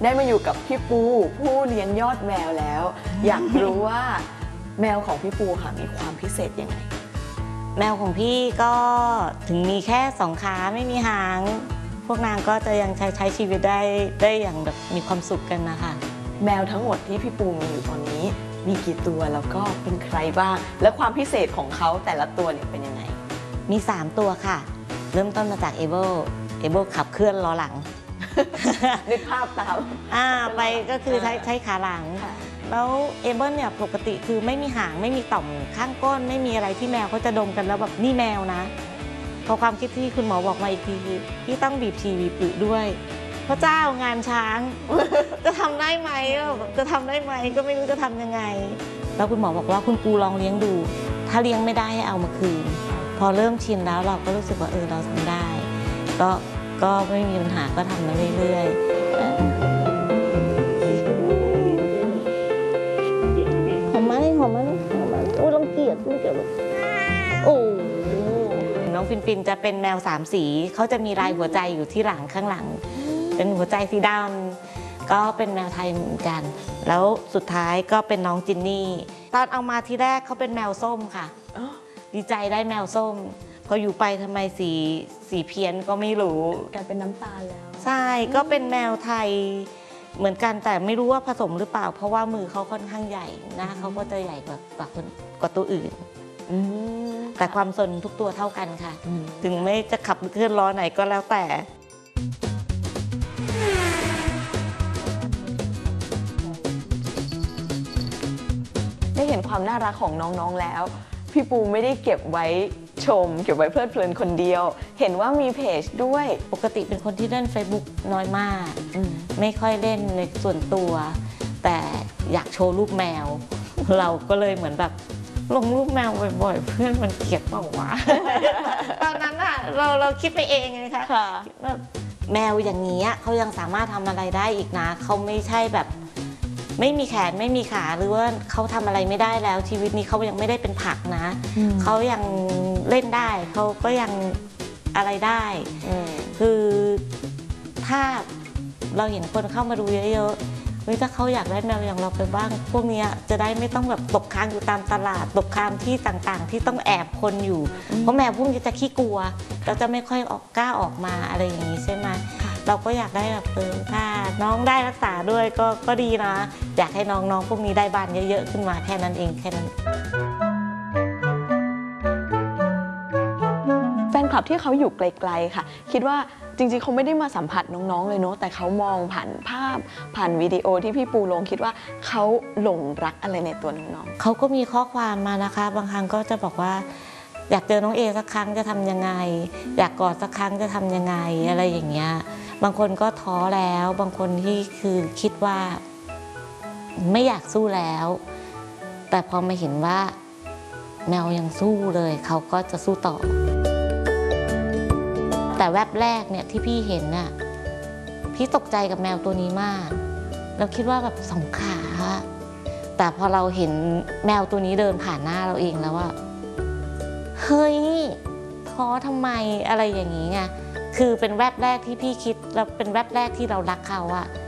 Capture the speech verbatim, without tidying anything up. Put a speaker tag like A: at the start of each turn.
A: ได้มาอยู่กับพี่ปูผู้เลี้ยงยอดแมวแล้ว อยากรู้ว่าแมวของพี่ปูค่ะมีความพิเศษยังไง
B: แมวของพี่ก็ถึงมีแค่สองขาไม่มีหางพวกนางก็จะยังใช้ใช้ชีวิตได้ได้อย่างแบบมีความสุขกันนะคะ
A: แมวทั้งหมดที่พี่ปูมีอยู่ตอนนี้มีกี่ตัวแล้วก็เป็นใครบ้างและความพิเศษของเขาแต่ละตัวเนี่ยเป็นยังไง
B: มีสามตัวค่ะเริ่มต้นมาจากเอเบิลเอเบิลขับเคลื่อนล้อหลัง
A: นึกภาพตาม
B: อ่าไปก็คือใช้ใช้ขาหลังแล้วเอเบิลเนี่ยปกติคือไม่มีหางไม่มีต่อมข้างก้นไม่มีอะไรที่แมวเขาจะดมกันแล้วแบบนี่แมวนะพอความคิดที่คุณหมอบอกมาอีกทีคือพี่ต้องบีบฉี่บีบอึด้วยพระเจ้างานช้างจะทำได้ไหมจะทำได้ไหมก็ไม่รู้จะทำยังไงแล้วคุณหมอบอกว่าคุณปูลองเลี้ยงดูถ้าเลี้ยงไม่ได้ให้เอามาคืนพอเริ่มชินแล้วเราก็รู้สึกว่าเออเราทำได้ก็ก็ไม่มีปัญหาก็ทำมาเรื่อยๆหอมไหมหอมไหมหอมไหมโอ้รังเกียจรังเกียจโอ้น้องฟินฟินจะเป็นแมวสามสีเขาจะมีลายหัวใจอยู่ที่หลังข้างหลังเป็นหัวใจสีดำก็เป็นแมวไทยเหมือนกันแล้วสุดท้ายก็เป็นน้องจินนี่ตอนเอามาทีแรกเขาเป็นแมวส้มค่ะดีใจได้แมวส้มพออยู่ไปทำไมสีสีเพี้ยนก็ไม่รู้
A: กลายเป็นน้ำตาลแล้ว
B: ใช่ก็เป็นแมวไทยเหมือนกันแต่ไม่รู้ว่าผสมหรือเปล่าเพราะว่ามือเขาค่อนข้างใหญ่นะเขาก็จะใหญ่กว่ากว่าคนกว่าตัวอื่นแต่ความสนทุกตัวเท่ากันค่ะถึงไม่จะขับเคลื่อนล้อไหนก็แล้วแต่
A: ได้เห็นความน่ารักของน้องๆแล้วพี่ปูไม่ได้เก็บไว้ชมเก็บไว้เพลิดเพลินคนเดียวเห็นว่ามีเพจด้วย
B: ปกติเป็นคนที่เล่น Facebook น้อยมากไม่ค่อยเล่นในส่วนตัวแต่อยากโชว์รูปแมวเราก็เลยเหมือนแบบลงรูปแมวบ่อยๆเพื่อนมันเกลียดเปล่าวะตอนนั้นอะเราเราคิดไปเองไงคะแบบแมวอย่างนี้เขายังสามารถทำอะไรได้อีกนะเขาไม่ใช่แบบไม่มีแขนไม่มีขาหรือว่าเขาทำอะไรไม่ได้แล้วชีวิตนี้เขายังไม่ได้เป็นผักนะเขายังเล่นได้เขาก็ยังอะไรได้คือถ้าเราเห็นคนเข้ามาดูเยอะๆเฮ้ยถ้าเขาอยากได้แมวอย่างเราไปบ้างพวกนี้จะได้ไม่ต้องแบบตกค้างอยู่ตามตลาดตกค้างที่ต่างๆที่ต้องแอบคนอยู่เพราะแมวพวกนี้จะขี้กลัวเราจะไม่ค่อยออกกล้าออกมาอะไรอย่างนี้ใช่ไหมเราก็อยากได้แบบเออถ้าน้องได้รักษาด้วยก็ก็ดีนะอยากให้น้องๆพวกนี้ได้บ้านเยอะๆขึ้นมาแค่นั้นเองแค่นั้น
A: แฟนคลับที่เขาอยู่ไกลๆค่ะคิดว่าจริงๆเขาไม่ได้มาสัมผัสน้องๆเลยเนาะแต่เขามองผ่านภาพผ่านวิดีโอที่พี่ปูลงคิดว่าเขาหลงรักอะไรในตัวน้องๆ
B: เขาก็มีข้อความมานะคะบางครั้งก็จะบอกว่าอยากเจอน้องเอสักครั้งจะทำยังไงอยากกอดสักครั้งจะทำยังไงอะไรอย่างเงี้ยบางคนก็ท้อแล้วบางคนที่คือคิดว่าไม่อยากสู้แล้วแต่พอมาเห็นว่าแมวยังสู้เลยเขาก็จะสู้ต่อแต่แวบแรกเนี่ยที่พี่เห็นน่ะพี่ตกใจกับแมวตัวนี้มากเราคิดว่าแบบสองขาแต่พอเราเห็นแมวตัวนี้เดินผ่านหน้าเราเองแล้วว่าเฮ้ยท้อทำไมอะไรอย่างนี้ไงคือเป็นแวบแรกที่พี่คิดแล้วเป็นแวบแรกที่เรารักเขาอะ